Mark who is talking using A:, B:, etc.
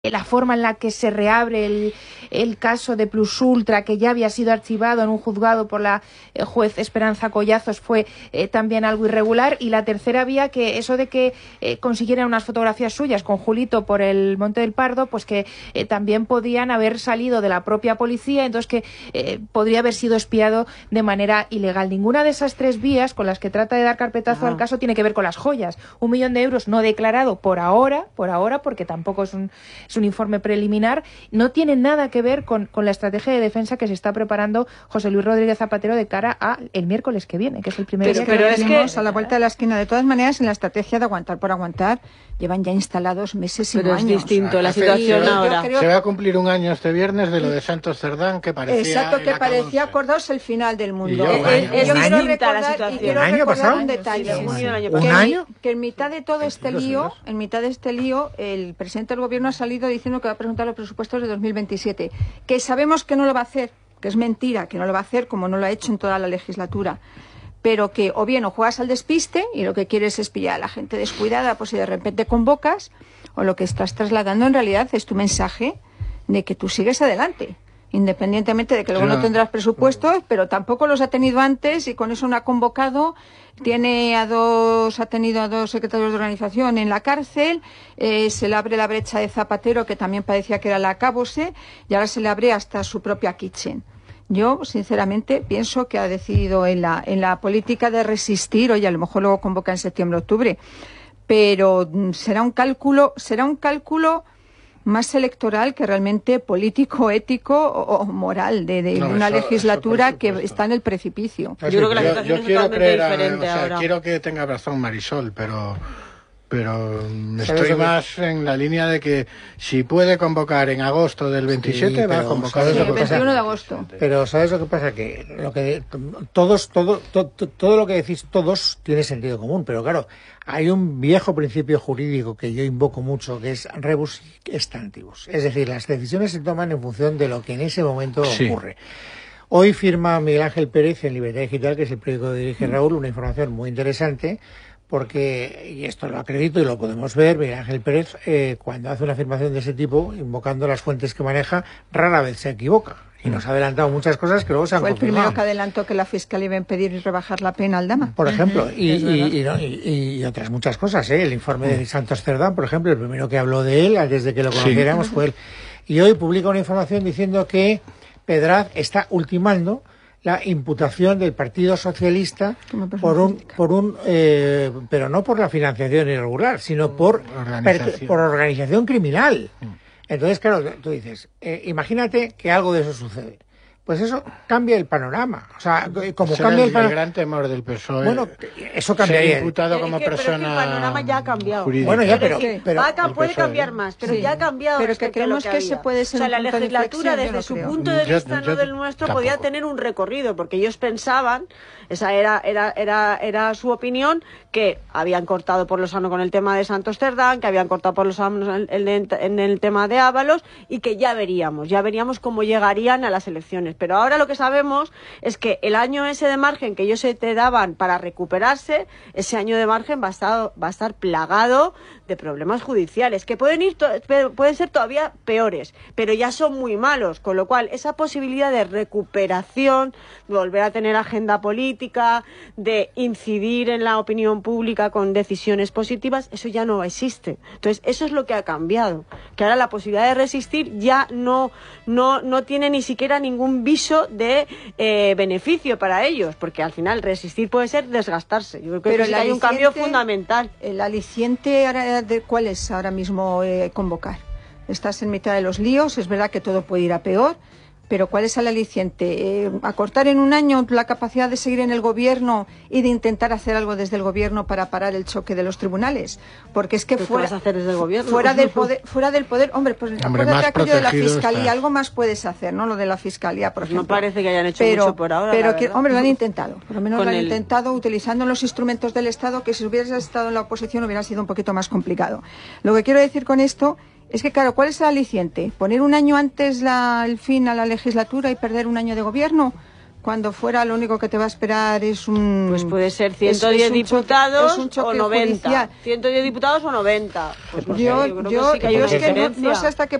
A: la forma en la que se reabre el caso de Plus Ultra, que ya había sido archivado en un juzgado por la juez Esperanza Collazos, fue también algo irregular. Y la tercera vía, que eso de que consiguieran unas fotografías suyas con Julito por el Monte del Pardo, pues que también podían haber salido de la propia policía, entonces que podría haber sido espiado de manera ilegal. Ninguna de esas tres vías con las que trata de dar carpetazo al caso tiene que ver con las joyas. 1 millón de euros no declarado por ahora, porque tampoco es un informe preliminar, no tiene nada que ver con la estrategia de defensa que se está preparando José Luis Rodríguez Zapatero de cara a el miércoles que viene, que es el primer día que
B: tenemos a la vuelta de la esquina. De todas maneras, en la estrategia de aguantar por aguantar, llevan ya instalados meses y años.
C: Pero es distinto la situación ahora.
D: Se va a cumplir un año este viernes de lo de Santos Cerdán, que parecía...
B: Exacto, que parecía acordarse el final del mundo.
D: Yo
B: quiero recordar un detalle.
D: ¿Un año?
B: Que en mitad de todo este lío, el presidente del gobierno ha salido diciendo que va a presentar los presupuestos de 2027, que sabemos que no lo va a hacer, que es mentira, que no lo va a hacer como no lo ha hecho en toda la legislatura, pero que o bien o juegas al despiste y lo que quieres es pillar a la gente descuidada, pues si de repente convocas, o lo que estás trasladando en realidad es tu mensaje de que tú sigues adelante, independientemente de que luego no tendrás presupuestos, pero tampoco los ha tenido antes y con eso no ha convocado. Ha tenido a dos secretarios de organización en la cárcel, se le abre la brecha de Zapatero, que también parecía que era la acabose, y ahora se le abre hasta su propia kitchen. Yo, sinceramente, pienso que ha decidido en la política de resistir, oye, a lo mejor luego convoca en septiembre-octubre, pero será un cálculo más electoral que realmente político, ético o moral de una legislatura que está en el precipicio.
C: Yo creo que la situación es totalmente diferente ahora.
D: Quiero que tenga razón Marisol, pero estoy más en la línea de que si puede convocar en agosto del 27, va a convocar
B: el 21 de agosto.
E: Pero ¿sabes lo que pasa? Que todo lo que decís todos tiene sentido común, pero claro, hay un viejo principio jurídico que yo invoco mucho, que es rebus stantibus. Es decir, las decisiones se toman en función de lo que en ese momento ocurre. Hoy firma Miguel Ángel Pérez en Libertad Digital, que es el periódico que dirige Raúl, una información muy interesante, porque, y esto lo acredito y lo podemos ver, Miguel Ángel Pérez, cuando hace una afirmación de ese tipo, invocando las fuentes que maneja, rara vez se equivoca. Y nos ha adelantado muchas cosas que luego se han confirmado.
B: Fue el primero que adelantó que la Fiscalía iba a impedir rebajar la pena al Dama.
E: Por ejemplo, y otras muchas cosas, ¿eh? El informe de Santos Cerdán, por ejemplo, el primero que habló de él, antes de que lo conociéramos, fue él. Y hoy publica una información diciendo que Pedraz está ultimando la imputación del Partido Socialista pero no por la financiación irregular, sino por organización criminal. Entonces, claro, tú dices, imagínate que algo de eso sucede. Pues eso cambia el panorama. O sea, como cambia el panorama.
D: El gran temor del PSOE.
E: Bueno, eso cambiaría.
D: Ser imputado como persona.
C: Pero el panorama ya ha cambiado.
D: Jurídica.
E: Bueno, ya, pero
C: puede cambiar más, pero ya ha cambiado.
B: Pero que creemos que se puede ser.
C: O sea, la legislatura, desde su punto de vista, no del nuestro, podía tener un recorrido, porque ellos pensaban, esa era su opinión, que habían cortado por lo sano con el tema de Santos Cerdán, que habían cortado por lo sano en el tema de Ábalos, y que ya veríamos cómo llegarían a las elecciones. Pero ahora lo que sabemos es que el año ese de margen que ellos se te daban para recuperarse, ese año de margen va a estar plagado de problemas judiciales, que pueden ser todavía peores, pero ya son muy malos, con lo cual esa posibilidad de recuperación, de volver a tener agenda política, de incidir en la opinión pública con decisiones positivas, eso ya no existe. Entonces, eso es lo que ha cambiado, que ahora la posibilidad de resistir ya no tiene ni siquiera ningún viso de beneficio para ellos, porque al final resistir puede ser desgastarse. Yo creo que sí hay un cambio fundamental.
B: El aliciente ¿cuál es ahora mismo convocar? Estás en mitad de los líos, es verdad que todo puede ir a peor, pero ¿cuál es el aliciente? ¿Acortar en un año la capacidad de seguir en el gobierno y de intentar hacer algo desde el gobierno para parar el choque de los tribunales? Porque es que
C: ¿qué vas a hacer desde el gobierno?
B: Fuera del poder, hombre, pues acuérdate aquello de la fiscalía, algo más puedes hacer, ¿no? Lo de la fiscalía, por ejemplo.
C: No parece que hayan hecho mucho por ahora.
B: Pero hombre, lo han intentado, por lo menos lo han intentado utilizando los instrumentos del Estado, que si hubieras estado en la oposición hubiera sido un poquito más complicado. Lo que quiero decir con esto es que, claro, ¿cuál es el aliciente? ¿Poner un año antes el fin a la legislatura y perder un año de gobierno? cuando fuera lo único que te va a esperar es un...
C: Pues puede ser 110 diputados o 90.
B: Judicial.
C: 110 diputados o 90. Pues no
B: yo
C: sé, yo creo que sí que hay una diferencia.
B: No sé hasta qué